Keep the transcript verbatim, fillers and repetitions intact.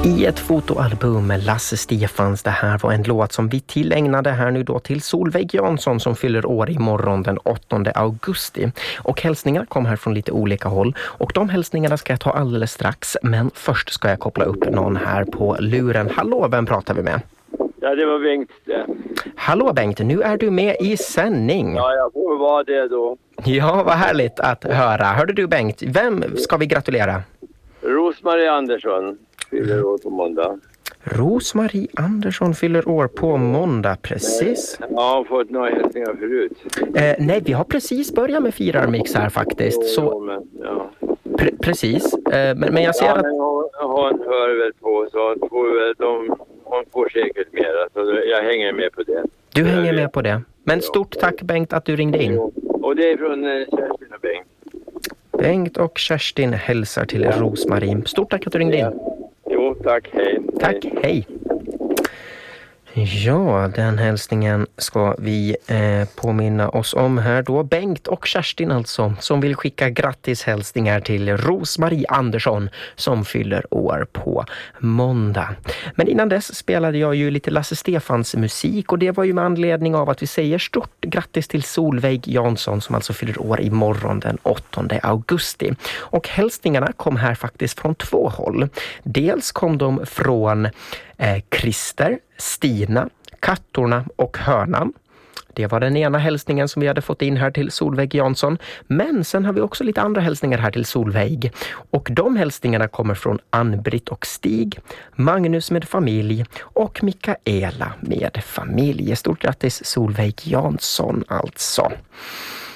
I ett fotoalbum med Lasse Stefans. Det här var en låt som vi tillägnade här nu då till Solveig Jansson som fyller år imorgon den åttonde augusti. Och hälsningar kom här från lite olika håll. Och de hälsningarna ska jag ta alldeles strax. Men först ska jag koppla upp någon här på luren. Hallå, vem pratar vi med? Ja, det var Bengt det. Hallå Bengt, nu är du med i sändning. Ja, jag får vara det då. Ja, vad härligt att höra. Hörde du Bengt, vem ska vi gratulera? Rosmarie Andersson fyller år på måndag. Rosmarie Andersson fyller år på måndag, precis. Ja, jag har fått några hälsningar förut. Eh, nej, vi har precis börjat med firarmix här faktiskt. Jo, så, jo, men, ja. pre- precis, eh, men, men jag ser Ja, att... men hon, hon hör väl på så hon får, väl, de, hon får säkert mer. Så jag hänger med på det. Du hänger med på det. Men stort tack Bengt att du ringde in. Jo. Och det är från eh, Kerstin och Bengt. Bengt och Kerstin hälsar till Rosmarie. Stort tack att du ringde in. Jo, tack. Hej. Tack, hej. Ja, den hälsningen ska vi eh, påminna oss om här då. Bengt och Kerstin alltså, som vill skicka grattishälsningar till Rosmarie Andersson som fyller år på måndag. Men innan dess spelade jag ju lite Lasse Stefans musik och det var ju med anledning av att vi säger stort grattis till Solveig Jansson som alltså fyller år imorgon den åttonde augusti. Och hälsningarna kom här faktiskt från två håll. Dels kom de från eh, Christer, Stina, Kattorna och Hörnan. Det var den ena hälsningen som vi hade fått in här till Solveig Jansson. Men sen har vi också lite andra hälsningar här till Solveig. Och de hälsningarna kommer från Ann-Britt och Stig, Magnus med familj och Mikaela med familj. Stort grattis Solveig Jansson alltså.